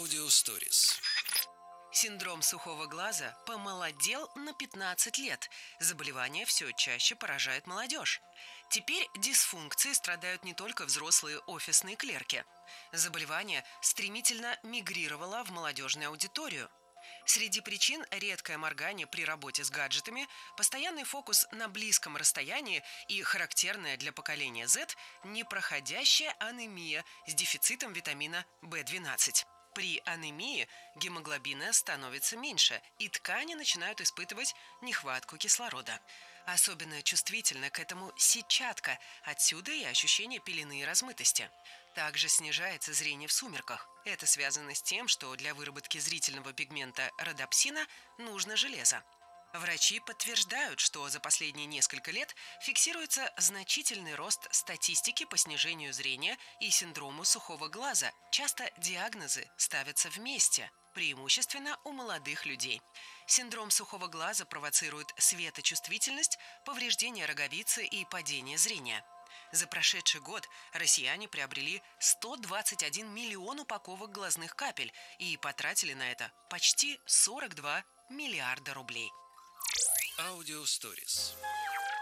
Аудиосторис. Синдром сухого глаза помолодел на 15 лет. Заболевание все чаще поражает молодежь. Теперь дисфункцией страдают не только взрослые офисные клерки. Заболевание стремительно мигрировало в молодежную аудиторию. Среди причин редкое моргание при работе с гаджетами, постоянный фокус на близком расстоянии и характерная для поколения Z непроходящая анемия с дефицитом витамина В12. При анемии гемоглобина становится меньше, и ткани начинают испытывать нехватку кислорода. Особенно чувствительна к этому сетчатка, отсюда и ощущение пелены и размытости. Также снижается зрение в сумерках. Это связано с тем, что для выработки зрительного пигмента родопсина нужно железо. Врачи подтверждают, что за последние несколько лет фиксируется значительный рост статистики по снижению зрения и синдрому сухого глаза. Часто диагнозы ставятся вместе, преимущественно у молодых людей. Синдром сухого глаза провоцирует светочувствительность, повреждение роговицы и падение зрения. За прошедший год россияне приобрели 121 миллион упаковок глазных капель и потратили на это почти 42 миллиарда рублей. Аудиосторис.